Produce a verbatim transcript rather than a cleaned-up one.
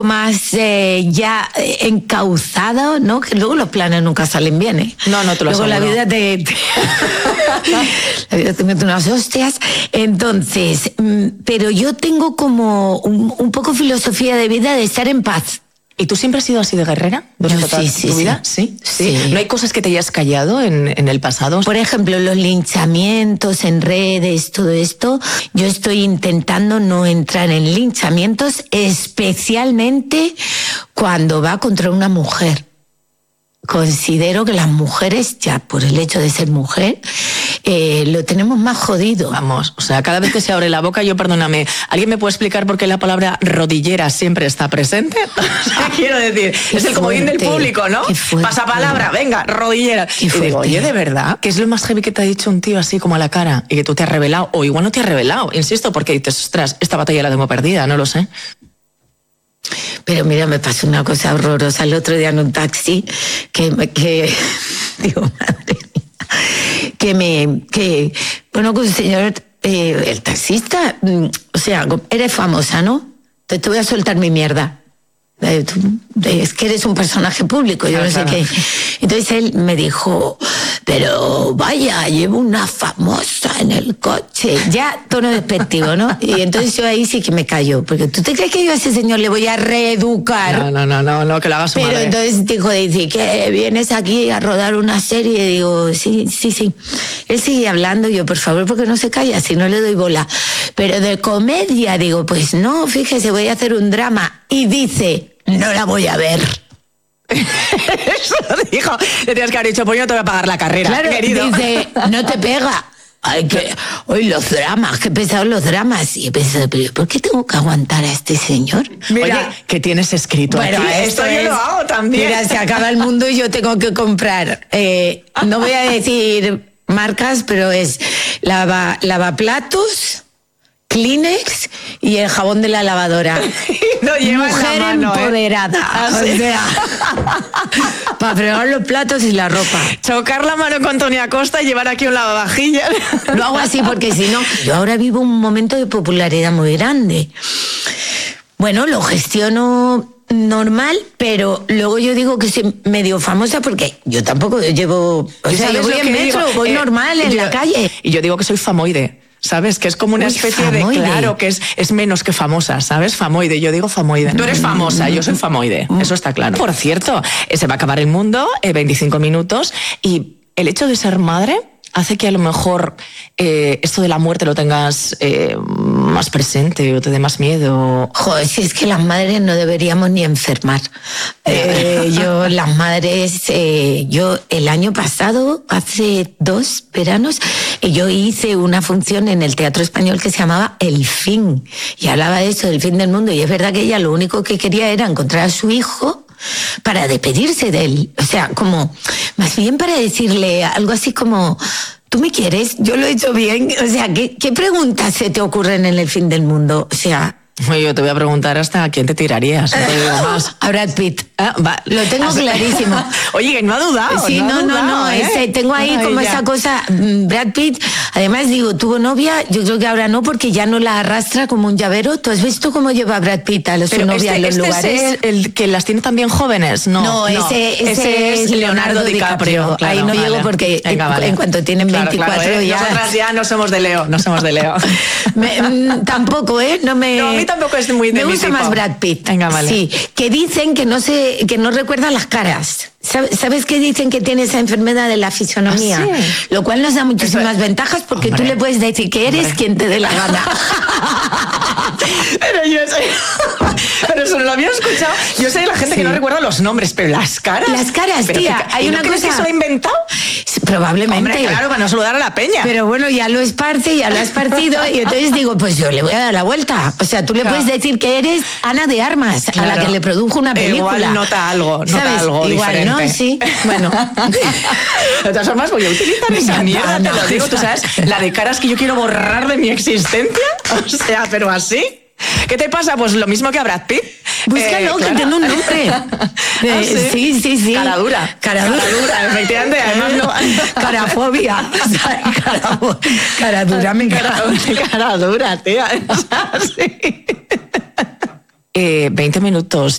más eh, ya encauzado, ¿no? Que luego los planes nunca salen bien, ¿eh? No, no te lo Luego aseguro. la vida te... te la vida te mete unas hostias. Entonces, pero yo tengo como un, un poco filosofía de vida de estar en paz. ¿Y tú siempre has sido así de guerrera durante Yo toda sí, tu sí, vida? sí. ¿Sí? Sí. ¿No hay cosas que te hayas callado en, en el pasado? Por ejemplo, los linchamientos en redes, todo esto, yo estoy intentando no entrar en linchamientos, especialmente cuando va contra una mujer. Considero que las mujeres, ya por el hecho de ser mujer, eh, lo tenemos más jodido. Vamos, o sea, cada vez que se abre la boca, yo perdóname, ¿alguien me puede explicar por qué la palabra rodillera siempre está presente? O sea, quiero decir, Qué es el comodín del fuerte, público, ¿no? qué fuerte. Pasapalabra, venga, rodillera. Qué Y digo, fuerte. oye, ¿de verdad? ¿Qué es lo más heavy que te ha dicho un tío así como a la cara y que tú te has revelado? O igual no te has revelado, insisto, porque dices, ostras, esta batalla la tengo perdida, no lo sé. Pero mira, me pasó una cosa horrorosa el otro día en un taxi que, que digo, madre mía, que me, que, bueno, que el señor, eh, el taxista, mm, o sea, eres famosa, ¿no? Te, te voy a soltar mi mierda. Eh, tú, eh, es que eres un personaje público, yo Claro, no sé claro. qué. Entonces él me dijo, pero vaya, llevo una famosa en el coche. Ya, tono despectivo, ¿no? Y entonces yo ahí sí que me callo, porque ¿tú te crees que yo a ese señor le voy a reeducar? No, no, no, no, no que lo hagas su Pero madre. entonces dijo, dice, que vienes aquí a rodar una serie. Y digo, sí, sí, sí. Él sigue hablando, yo, por favor, porque no se calla, si no le doy bola. Pero de comedia, digo, pues no, fíjese, voy a hacer un drama. Y dice, no la voy a ver. Eso dijo. Le tienes que haber dicho, pues yo no te voy a pagar la carrera, Claro, querido. dice, no te pega. Ay, que, hoy los dramas, qué pesados los dramas. Y he pensado, pero ¿por qué tengo que aguantar a este señor? Oye, ¿qué tienes escrito Bueno, aquí? esto Esto yo es- lo hago también. Mira, se acaba el mundo y yo tengo que comprar. Eh, no voy a decir marcas, pero es lava, lavaplatos, Kleenex y el jabón de la lavadora. No lleva en la Mujer mano, ¿eh? empoderada. Ah, O sí. sea, para fregar los platos y la ropa. Chocar la mano con Tony Acosta y llevar aquí un lavavajillas. Lo hago así porque si no, yo ahora vivo un momento de popularidad muy grande. Bueno, lo gestiono normal, pero luego yo digo que soy medio famosa porque yo tampoco llevo, o sea, ¿Sabes yo voy lo en que metro, digo? voy Eh, normal en yo- la calle. Y yo digo que soy famoide. ¿Sabes? Que es como una Uy, especie famoide. de, claro, que es, es menos que famosa, ¿sabes? Famoide, yo digo famoide. Tú eres famosa, yo soy famoide, eso está claro. Por cierto, eh, se va a acabar el mundo, eh, veinticinco minutos, y el hecho de ser madre hace que a lo mejor eh, esto de la muerte lo tengas eh, más presente o te dé más miedo. Joder, si es que las madres no deberíamos ni enfermar. Eh, yo, las madres, eh, yo el año pasado, hace dos veranos, eh, yo hice una función en el Teatro Español que se llamaba El Fin. Y hablaba de eso, del fin del mundo. Y es verdad que ella lo único que quería era encontrar a su hijo para despedirse de él. O sea, como, más bien para decirle algo así como, ¿tú me quieres? Yo lo he hecho bien. O sea, ¿qué, qué preguntas se te ocurren en el fin del mundo? O sea... Oye, yo te voy a preguntar hasta a quién te tirarías. No te digo más. A Brad Pitt. Ah, va. Lo tengo Así- clarísimo. Oye, que no ha dudado. Sí, ha no, no, dudado, no. ¿eh? ese- tengo ahí como Maravilla. esa cosa. mm, Brad Pitt, además digo, tuvo novia, yo creo que ahora no, porque ya no la arrastra como un llavero. ¿Tú has visto cómo lleva Brad Pitt a los su Pero novia este, en los este lugares? es el, el que las tiene también jóvenes, ¿no? No, ese, ese, es Leonardo DiCaprio. claro, Ahí no vale. llego porque Venga, en, vale. en cuanto tienen Claro, veinticuatro claro, ¿eh? ya... Nosotras ya no somos de Leo, no somos de Leo. Me- mm, tampoco, ¿eh? No me... No, a mí tampoco es muy de Me mi gusta tipo. más Brad Pitt. Venga, vale. Sí, que dicen que no se, que no recuerda las caras. ¿Sabes, ¿Sabes que dicen que tiene esa enfermedad de la fisonomía? ¿Ah, sí? Lo cual nos da muchísimas Eso- ventajas porque Hombre. tú le puedes decir que eres Hombre. quien te dé la gana. Pero yo sé. Pero eso no lo había escuchado. Yo sé de la gente Sí. que no recuerda los nombres, pero las caras. Las caras, Pero tía, que- hay ¿y no una crees cosa- que se lo ha inventado? Probablemente. Hombre, claro, para no saludar a la peña. Pero bueno, ya lo esparce, ya lo has partido y entonces digo, pues yo le voy a dar la vuelta. O sea, tú le Claro. puedes decir que eres Ana de Armas, a la Claro. que le produjo una película. Igual nota algo, nota ¿Sabes? algo Igual, diferente. ¿no? Sí, bueno. De todas formas, voy a utilizar esa No, mierda, no, te lo digo, tú sabes, la de caras que yo quiero borrar de mi existencia. O sea, pero así. ¿Qué te pasa? Pues lo mismo que a Brad Pitt. Búscalo, que claro. tiene un nombre. ¿Ah, Eh, sí, sí, sí. Cara dura. Cara dura. Cara dura, efectivamente. Además, no. Carafobia. O sea, cara, cara dura, me Cara, encanta. cara dura, tía. O sea, sí. Eh, veinte minutos.